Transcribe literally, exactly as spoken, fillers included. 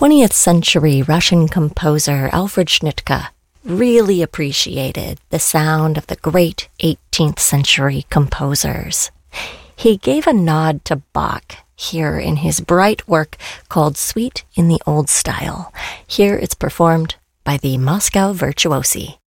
twentieth century Russian composer Alfred Schnittke really appreciated the sound of the great eighteenth century composers. He gave a nod to Bach here in his bright work called Suite in the Old Style. Here it's performed by the Moscow Virtuosi.